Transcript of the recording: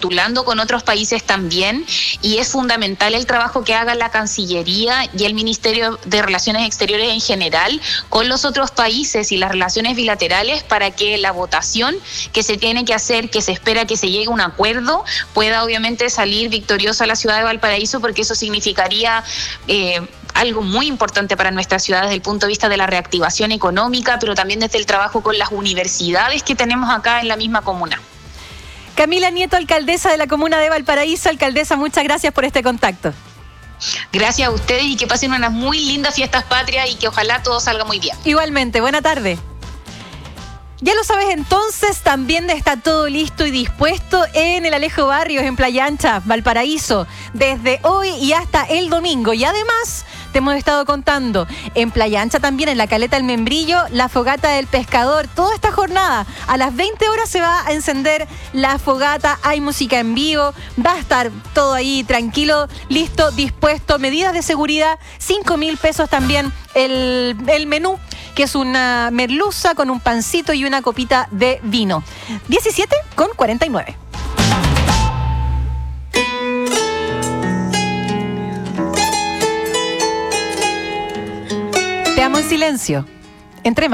postulando con otros países también, y es fundamental el trabajo que haga la Cancillería y el Ministerio de Relaciones Exteriores en general con los otros países y las relaciones bilaterales para que la votación que se tiene que hacer, que se espera que se llegue a un acuerdo, pueda obviamente salir victoriosa a la ciudad de Valparaíso, porque eso significaría algo muy importante para nuestra ciudad desde el punto de vista de la reactivación económica, pero también desde el trabajo con las universidades que tenemos acá en la misma comuna. Camila Nieto, alcaldesa de la comuna de Valparaíso. Alcaldesa, muchas gracias por este contacto. Gracias a ustedes y que pasen unas muy lindas fiestas patrias y que ojalá todo salga muy bien. Igualmente, buena tarde. Ya lo sabes, entonces también está todo listo y dispuesto en el Alejo Barrios, en Playa Ancha, Valparaíso, desde hoy y hasta el domingo. Y además te hemos estado contando en Playa Ancha también, en la Caleta del Membrillo, la fogata del pescador. Toda esta jornada, a las 20 horas se va a encender la fogata, hay música en vivo, va a estar todo ahí tranquilo, listo, dispuesto, medidas de seguridad, 5.000 pesos también el menú, que es una merluza con un pancito y una copita de vino. 17,49. Te amo en silencio. Entre